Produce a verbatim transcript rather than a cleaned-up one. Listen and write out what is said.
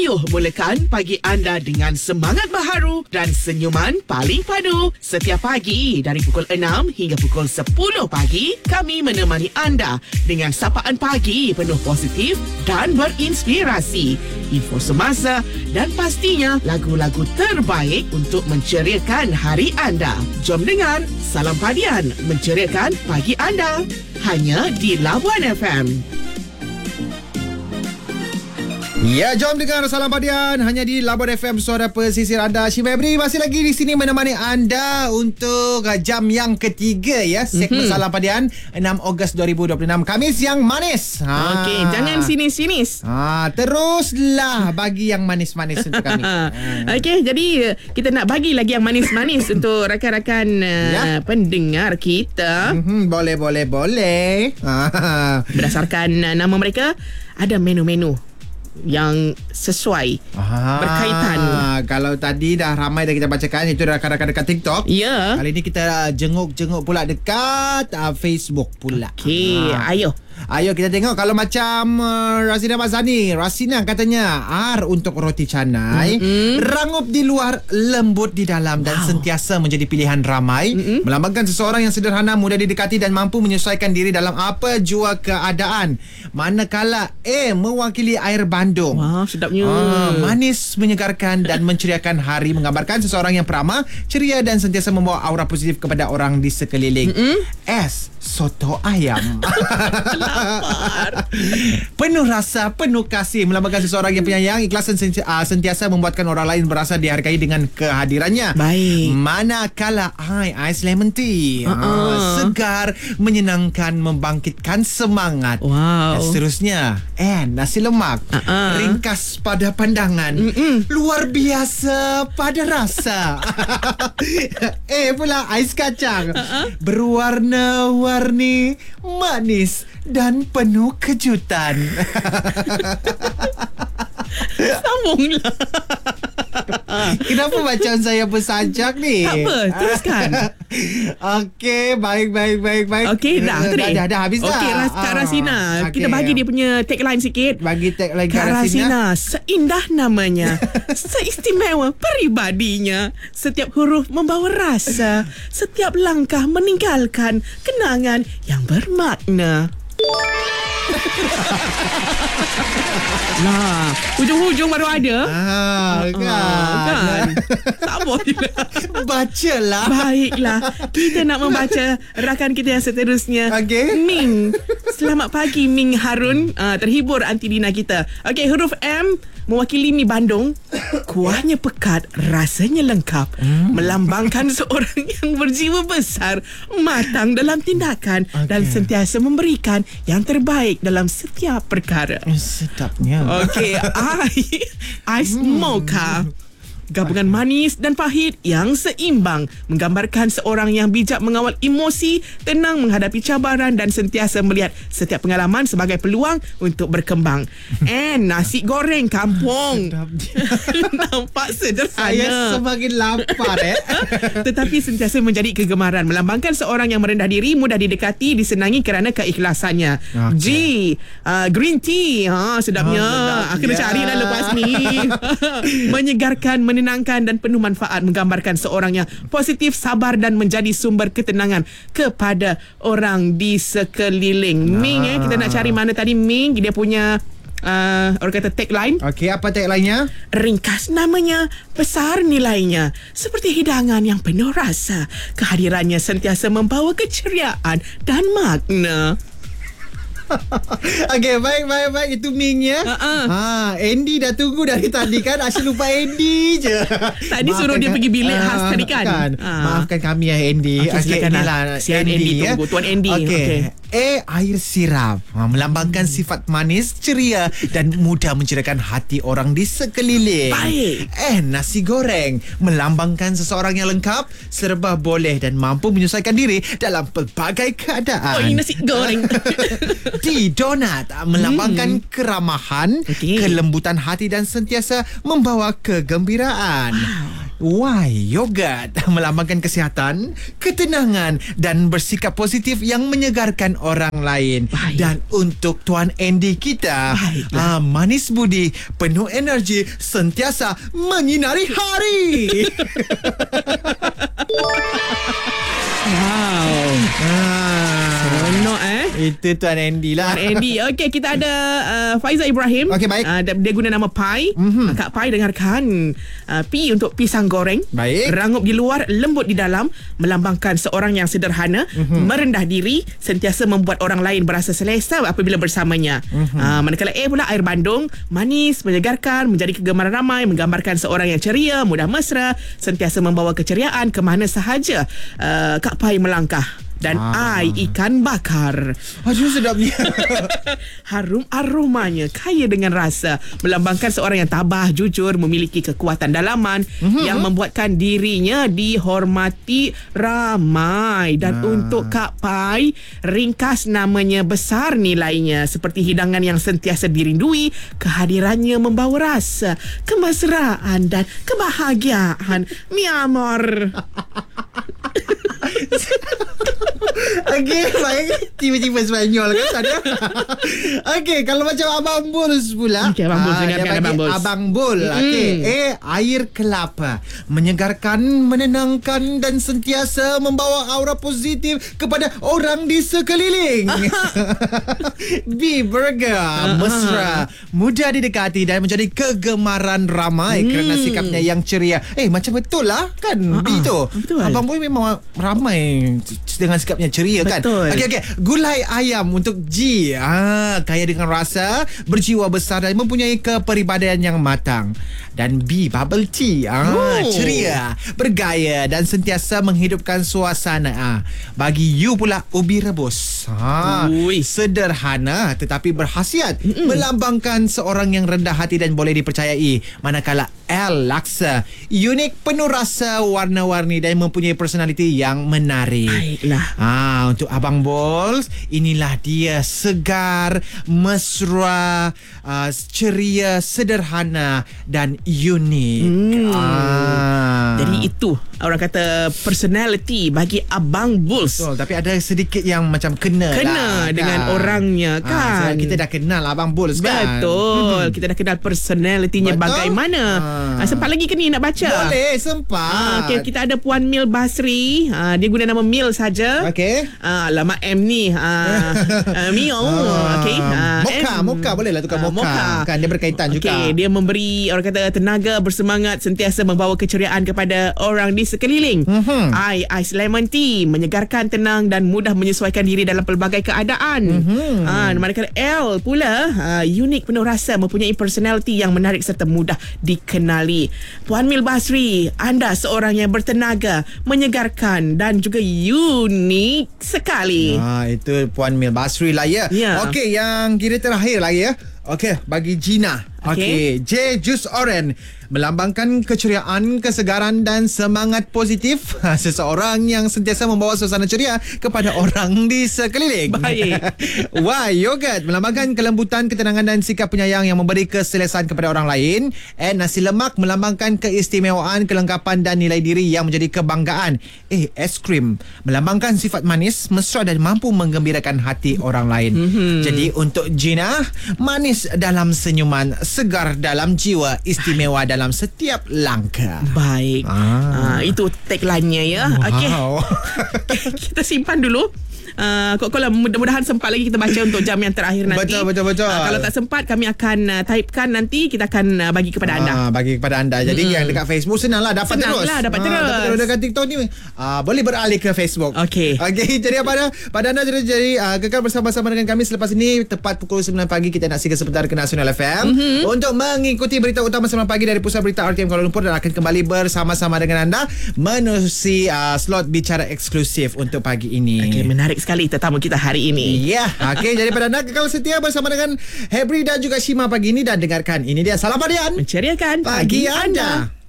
Ayuh mulakan pagi anda dengan semangat baharu dan senyuman paling padu. Setiap pagi dari pukul enam hingga pukul sepuluh pagi, kami menemani anda dengan sapaan pagi penuh positif dan berinspirasi. Info semasa dan pastinya lagu-lagu terbaik untuk menceriakan hari anda. Jom dengar Salam Padian menceriakan pagi anda. Hanya di Labuan F M. Ya, jom dengar Salam Padian hanya di Labuan F M, suara pesisir anda. Syifa Ebri masih lagi di sini menemani anda untuk jam yang ketiga ya, segmen mm-hmm. Salam Padian enam Ogos dua ribu dua puluh enam, Khamis yang manis. Ha. Okey, jangan sinis-sinis. Ha, teruslah bagi yang manis-manis untuk kami. Okey, jadi kita nak bagi lagi yang manis-manis untuk rakan-rakan uh, ya. pendengar kita. Mm-hmm, boleh, boleh, boleh. Berdasarkan uh, nama mereka, ada menu-menu yang sesuai ah, berkaitan. Kalau tadi dah ramai dah kita bacakan, itu rakan-rakan dekat TikTok. Ya. Yeah. Kali ni kita jenguk-jenguk pula dekat uh, Facebook pula. Okey, ah. ayo. Ayo kita tengok. Kalau macam uh, Rasina Mazani, Rasina katanya R untuk roti canai, mm-hmm. rangup di luar, lembut di dalam, wow. dan sentiasa menjadi pilihan ramai, mm-hmm. melambangkan seseorang yang sederhana, mudah didekati dan mampu menyesuaikan diri dalam apa jua keadaan. Manakala A mewakili air bandung. Wah, sedapnya. Ah, manis, menyegarkan dan menceriakan hari, menggambarkan seseorang yang peramah, ceria dan sentiasa membawa aura positif kepada orang di sekeliling. Mm-hmm. S soto ayam. Penuh rasa, penuh kasih, melambangkan seseorang yang penyayang, ikhlas dan sentiasa membuatkan orang lain merasa dihargai dengan kehadirannya. Baik. Manakala I ais lemon tea, uh-uh. ah, segar, menyenangkan, membangkitkan semangat. Wow. Dan seterusnya N nasi lemak, uh-uh. ringkas pada pandangan, Mm-mm. luar biasa pada rasa. Eh pula ais kacang, uh-uh. berwarna-warni, manis dan penuh kejutan. Sambunglah. Kenapa macam saya bersajak ni? Tak apa, teruskan. Okey, baik, baik, baik, baik. Okey, dah, dah, dah, dah, dah habis dah. Okey, Ras- Kak Rasina, okay. Kita bagi dia punya tagline sikit. Bagi tagline Kak Rasina. Rasina. Seindah namanya, seistimewa peribadinya. Setiap huruf membawa rasa, setiap langkah meninggalkan kenangan yang bermakna. Nah, hujung-hujung baru ada. Ah, kan. Ah, kan. Tak boleh. Bacalah. Baiklah, kita nak membaca rakan kita yang seterusnya. Okey. Ming. Selamat pagi Ming Harun. Uh, terhibur Aunty Dina kita. Okey, huruf M mewakili mi Bandung. Kuahnya pekat, rasanya lengkap, hmm. melambangkan seorang yang berjiwa besar, matang dalam tindakan, okay. dan sentiasa memberikan yang terbaik dalam setiap perkara. Sedapnya. Okey, ais hmm. mocha. Gabungan manis dan pahit yang seimbang, menggambarkan seorang yang bijak mengawal emosi, tenang menghadapi cabaran dan sentiasa melihat setiap pengalaman sebagai peluang untuk berkembang. And nasi goreng kampung. Nampak sederhana. Saya semakin lapar eh. Tetapi sentiasa menjadi kegemaran, melambangkan seorang yang merendah diri, mudah didekati, disenangi kerana keikhlasannya. Okay. G uh, green tea. Ha, sedapnya. Oh, sedap. Kena yeah. cari dah lepas ni. Menyegarkan, menenangkan dan penuh manfaat, menggambarkan seorang yang positif, sabar dan menjadi sumber ketenangan kepada orang di sekeliling. Nah. Ming eh, kita nak cari mana tadi Ming, dia punya Uh, orang kata tagline. Okey, apa tagline-nya? Ringkas namanya, besar nilainya, seperti hidangan yang penuh rasa. Kehadirannya sentiasa membawa keceriaan dan makna. Okey, baik, baik, baik. Itu Ming ya. Uh-uh. Ha, Andy dah tunggu dari tadi kan. Asyik lupa Andy je. Tadi suruh dia pergi bilik uh, khas tadi kan. kan. Uh. Maafkan kami ya Andy. Okey, silakan okay, lah. Si Andy, Andy ya. tunggu. Tuan Andy. Okey. Okay. A. Air sirap, ha, melambangkan hmm. sifat manis, ceria dan mudah menceriakan hati orang di sekeliling. Baik. N. Nasi goreng, melambangkan seseorang yang lengkap, serba boleh dan mampu menyesuaikan diri dalam pelbagai keadaan. Oh, ini nasi goreng. D. Donat, melambangkan hmm. keramahan, okay. kelembutan hati dan sentiasa membawa kegembiraan. Wow. Why yogurt melambangkan kesihatan, ketenangan dan bersikap positif yang menyegarkan orang lain. Baik. Dan untuk Tuan Andy kita, ah, manis budi, penuh energi, sentiasa menyinari hari. Wow. ah, Seronok eh. Itu Tuan Andy lah. Tuan Andy. Okey, kita ada uh, Faizal Ibrahim. Okey, baik. Uh, dia, dia guna nama Pai. Mhm. Kak Pai, dengarkan. Uh, P untuk pisang goreng. Baik. Rangup di luar, lembut di dalam, melambangkan seorang yang sederhana, Mhm. merendah diri, sentiasa membuat orang lain berasa selesa apabila bersamanya. Mhm. Uh, manakala A pula air bandung, manis, menyegarkan, menjadi kegemaran ramai, menggambarkan seorang yang ceria, mudah mesra, sentiasa membawa keceriaan ke mana sahaja uh, Kak Pai melangkah. Dan Ah. I ikan bakar. Aduh, sedapnya. Harum aromanya, kaya dengan rasa, melambangkan seorang yang tabah, jujur, memiliki kekuatan dalaman mm-hmm. yang membuatkan dirinya dihormati ramai. Dan Ah. untuk Kak Pai, ringkas namanya besar nilainya, seperti hidangan yang sentiasa dirindui, kehadirannya membawa rasa kemesraan dan kebahagiaan. Mi amor. Okey, baik. Tiba-tiba Sepanyol kan tadi. Okey, kalau macam Abang Bulls pula. Okey, Abang Bulls, ah, dengarkan dia bagi Abang Bulls. Abang Bull. Okey, eh air kelapa, menyegarkan, menenangkan dan sentiasa membawa aura positif kepada orang di sekeliling. B burger, mesra, mudah didekati dan menjadi kegemaran ramai Hmm. kerana sikapnya yang ceria. Eh, macam betul lah kan B Ah, tu. betul. Abang Boy memang ramai dengan sikapnya ceria kan. Betul. Okey okey, gulai ayam untuk G. Ah, kaya dengan rasa, berjiwa besar dan mempunyai kepribadian yang matang. Dan B bubble tea. Ah, Oh. ceria, bergaya dan sentiasa menghidupkan suasana. Ah, bagi you pula ubi rebus. Ah, Ui. sederhana tetapi berkhasiat, Mm-mm. melambangkan seorang yang rendah hati dan boleh dipercayai. Manakala L laksa, unik, penuh rasa, warna-warni dan mempunyai personaliti yang menarik. Baiklah. Ah, untuk Abang Balls, inilah dia, segar, mesra, uh, ceria, sederhana dan unik. Hmm. Ah. Jadi itu orang kata personality bagi Abang Bulls. Betul, tapi ada sedikit yang macam kena Kena lah, dengan kan? orangnya, Ah, kan? sebab kita dah kenal Abang Bulls kan. Betul. Kita dah kenal personalitinya Betul. bagaimana. Ah. Ah. Sempat lagi ke ni nak baca? Boleh, sempat. Ah, okay, kita ada Puan Mil Basri. Ah, dia guna nama Mil saja. Okey. Ah, lama M ni. Ah, uh, Mil. Ah, Okey. Ah, Mocha, M. Mocha boleh lah tukar Ah, Mocha. Kan dia berkaitan juga. Okey, dia memberi orang kata tenaga, bersemangat, sentiasa membawa keceriaan kepada orang di sekeliling. Mhm. I, Ice Lemon Tea, menyegarkan, tenang dan mudah menyesuaikan diri dalam pelbagai keadaan. Mhm. Ah, manakala L pula, ah, unik, penuh rasa, mempunyai personality yang menarik serta mudah dikenali. Puan Mil Basri, anda seorang yang bertenaga, menyegarkan dan juga unik sekali. Ah, itu Puan Mil Basri lah ya. Ya. Okey, yang kira terakhir lagi ya. Okey, bagi Gina. Okey, Okey. J Jus Oren, melambangkan keceriaan, kesegaran dan semangat positif. Seseorang yang sentiasa membawa suasana ceria kepada orang di sekeliling. Baik. Y yogurt, melambangkan kelembutan, ketenangan dan sikap penyayang yang memberi keselesaan kepada orang lain. And nasi lemak, melambangkan keistimewaan, kelengkapan dan nilai diri yang menjadi kebanggaan. Eh, es krim, melambangkan sifat manis, mesra dan mampu menggembirakan hati orang lain. Mm-hmm. Jadi untuk Gina, manis dalam senyuman, segar dalam jiwa, istimewa dalam setiap langkah. Baik. Ah. Ah, itu tagline-nya ya. Okey. Wow. Kita simpan dulu. Uh, kalau mudah-mudahan sempat lagi kita baca untuk jam yang terakhir nanti. Betul, betul, betul. Uh, kalau tak sempat, kami akan uh, typekan nanti. Kita akan uh, bagi kepada anda. Ah, bagi kepada anda. Jadi Mm-mm. yang dekat Facebook senanglah dapat Senang terus. lah, dapat Ah, terus. Tapi kalau dekat TikTok ni ah, boleh beralih ke Facebook. Okey. Okey, jadi apa anda pada anda jadi, jadi ah, kekal bersama-sama dengan kami selepas ini tepat pukul sembilan pagi kita nak singgah sebentar ke Nasional F M mm-hmm. untuk mengikuti berita utama sembilan pagi dari Pusat Berita R T M Kuala Lumpur dan akan kembali bersama-sama dengan anda menerusi uh, slot bicara eksklusif untuk pagi ini. Okey, menarik sekali tetamu kita hari ini. Ya, okey. Jadi pada anda kekal setia bersama dengan Hebri dan juga Shima pagi ini dan dengarkan ini dia Salam Harian Menceriakan pagi anda.